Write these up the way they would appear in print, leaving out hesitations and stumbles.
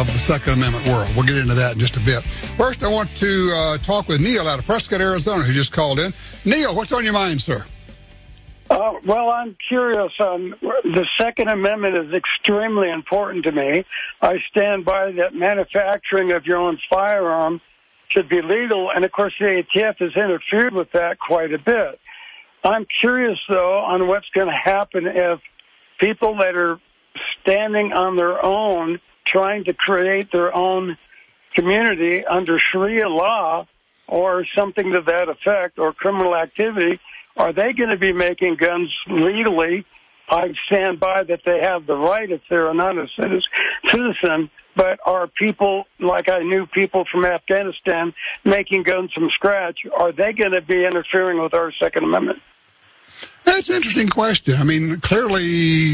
of the Second Amendment world. We'll get into that in just a bit. First, I want to talk with Neil out of Prescott, Arizona, who just called in. Neil, what's on your mind, sir? Well, I'm curious. The Second Amendment is extremely important to me. I stand by that manufacturing of your own firearm should be legal, and of course the ATF has interfered with that quite a bit. I'm curious, though, on what's going to happen if people that are standing on their own, trying to create their own community under Sharia law or something to that effect, or criminal activity, are they going to be making guns legally? I stand by that they have the right if they're not a citizen, but are people, like I knew people from Afghanistan, making guns from scratch, are they going to be interfering with our Second Amendment? That's an interesting question. I mean, clearly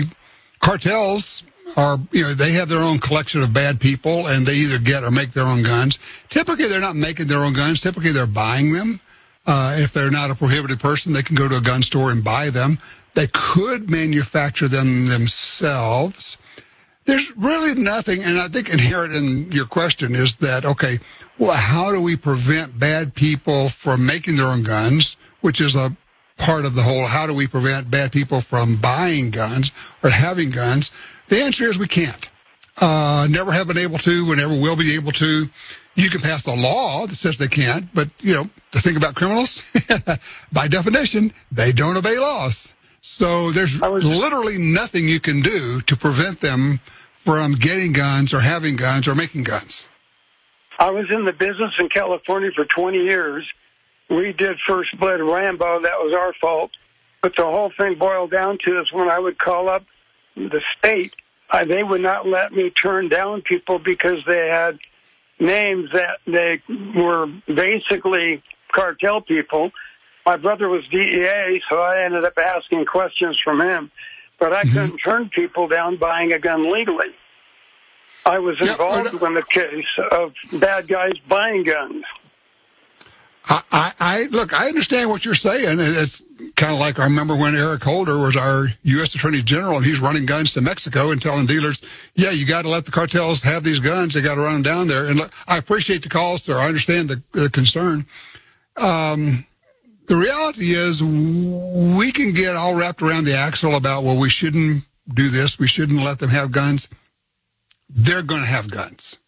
cartels are, they have their own collection of bad people, and they either get or make their own guns. Typically, they're not making their own guns. Typically, they're buying them. If they're not a prohibited person, they can go to a gun store and buy them. They could manufacture them themselves. There's really nothing, and I think inherent in your question is that, okay, well, how do we prevent bad people from making their own guns, which is a part of the whole, how do we prevent bad people from buying guns or having guns? The answer is we can't. Never have been able to, we never will be able to. You can pass a law that says they can't, but, the thing about criminals, by definition, they don't obey laws. So there's literally nothing you can do to prevent them from getting guns or having guns or making guns. I was in the business in California for 20 years. We did First Blood Rambo. That was our fault. But the whole thing boiled down to is when I would call up the state, they would not let me turn down people because they had names that they were basically cartel people. My brother was DEA, so I ended up asking questions from him. But I couldn't turn people down buying a gun legally. I was involved in the case of bad guys buying guns. Look, I understand what you're saying. It's kind of like I remember when Eric Holder was our U.S. Attorney General, and he's running guns to Mexico and telling dealers, yeah, you got to let the cartels have these guns. They got to run them down there. And look, I appreciate the call, sir. I understand the concern. The reality is we can get all wrapped around the axle about, well, we shouldn't do this. We shouldn't let them have guns. They're going to have guns.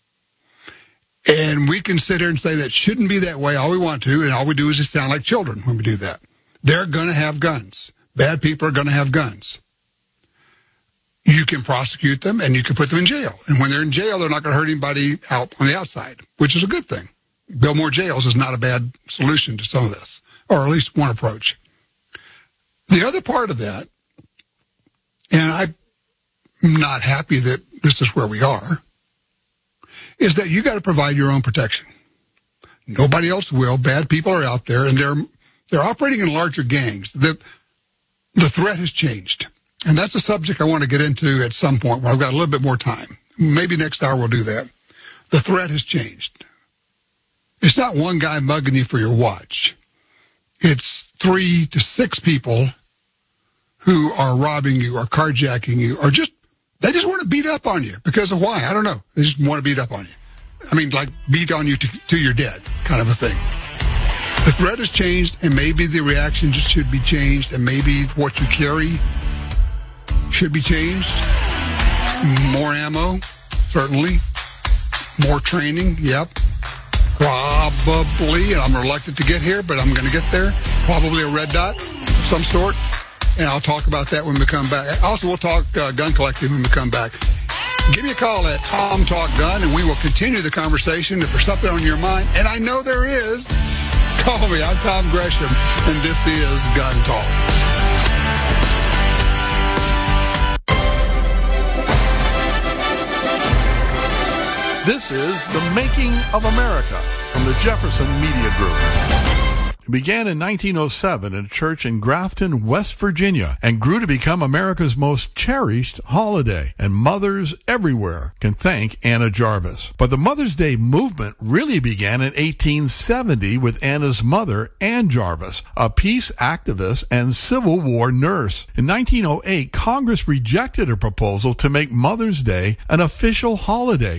And we can sit here and say that shouldn't be that way all we want to, and all we do is just sound like children when we do that. They're going to have guns. Bad people are going to have guns. You can prosecute them, and you can put them in jail. And when they're in jail, they're not going to hurt anybody out on the outside, which is a good thing. Build more jails is not a bad solution to some of this, or at least one approach. The other part of that, and I'm not happy that this is where we are, is that you got to provide your own protection. Nobody else will. Bad people are out there, and they're operating in larger gangs. The threat has changed, and that's a subject I want to get into at some point where I've got a little bit more time. Maybe next hour we'll do that. The threat has changed. It's not one guy mugging you for your watch. It's 3 to 6 people who are robbing you or carjacking you or they just want to beat up on you because of why? I don't know. They just want to beat up on you. I mean, like beat on you to your dead kind of a thing. The threat has changed, and maybe the reaction just should be changed, and maybe what you carry should be changed. More ammo, certainly. More training, yep. Probably, and I'm reluctant to get here, but I'm going to get there. Probably a red dot of some sort. And I'll talk about that when we come back. Also, we'll talk gun collecting when we come back. Give me a call at Tom Talk Gun, and we will continue the conversation. If there's something on your mind, and I know there is, call me. I'm Tom Gresham, and this is Gun Talk. This is The Making of America from the Jefferson Media Group. It began in 1907 in a church in Grafton, West Virginia, and grew to become America's most cherished holiday. And mothers everywhere can thank Anna Jarvis. But the Mother's Day movement really began in 1870 with Anna's mother, Ann Jarvis, a peace activist and Civil War nurse. In 1908, Congress rejected a proposal to make Mother's Day an official holiday.